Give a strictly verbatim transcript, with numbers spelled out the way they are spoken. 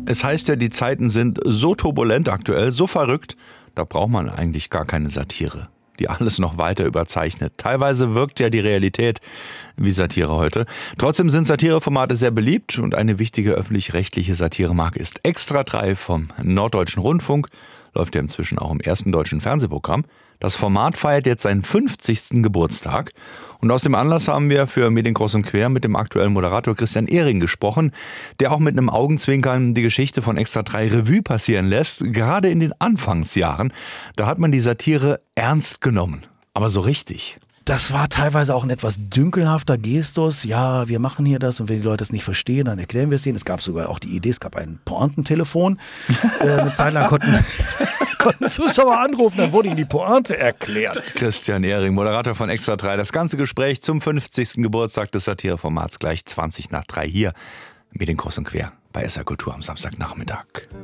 Es heißt ja, die Zeiten sind so turbulent aktuell, so verrückt, da braucht man eigentlich gar keine Satire, die alles noch weiter überzeichnet. Teilweise wirkt ja die Realität wie Satire heute. Trotzdem sind Satireformate sehr beliebt und eine wichtige öffentlich-rechtliche Satiremarke ist Extra drei vom Norddeutschen Rundfunk. Läuft ja inzwischen auch im ersten deutschen Fernsehprogramm. Das Format feiert jetzt seinen fünfzigsten Geburtstag. Und aus dem Anlass haben wir für Medien kreuz und quer mit dem aktuellen Moderator Christian Ehring gesprochen, der auch mit einem Augenzwinkern die Geschichte von Extra drei Revue passieren lässt. Gerade in den Anfangsjahren, da hat man die Satire ernst genommen. Aber so richtig. Das war teilweise auch ein etwas dünkelhafter Gestus. Ja, wir machen hier das und wenn die Leute es nicht verstehen, dann erklären wir es denen. Es gab sogar auch die Idee, es gab ein Pointentelefon. äh, eine Zeit lang konnten, konnten Zuschauer anrufen, dann wurde ihnen die Pointe erklärt. Christian Ehring, Moderator von Extra drei. Das ganze Gespräch zum fünfzigsten Geburtstag des Satireformats gleich zwanzig nach drei hier. Medien kreuz und quer bei S R Kultur am Samstagnachmittag.